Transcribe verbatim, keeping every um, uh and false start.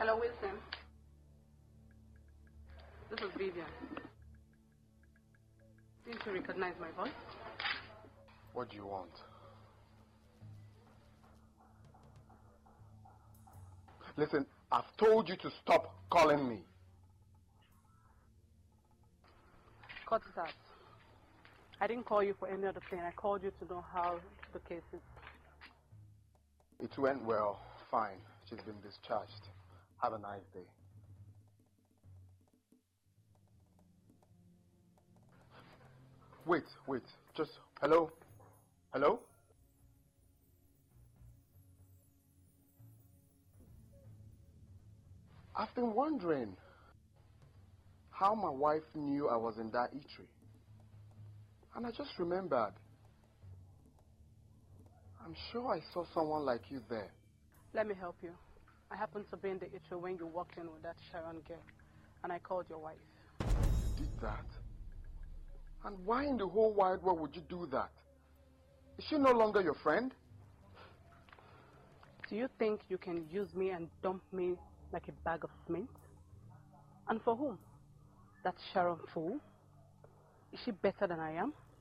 Hello, Wilson. This is Vivian. Didn't you recognize my voice? What do you want? Listen, I've told you to stop calling me. Cut it out. I didn't call you for any other thing. I called you to know how the case is. It went well. Fine. She's been discharged. Have a nice day. Wait, wait. Just, hello? Hello? I've been wondering how my wife knew I was in that eatery. And I just remembered. I'm sure I saw someone like you there. Let me help you. I happened to be in the eatery when you walked in with that Sharon girl. And I called your wife. You did that? And why in the whole wide world would you do that? Is she no longer your friend? Do you think you can use me and dump me like a bag of cement? And for whom? That Sharon fool? Is she better than I am?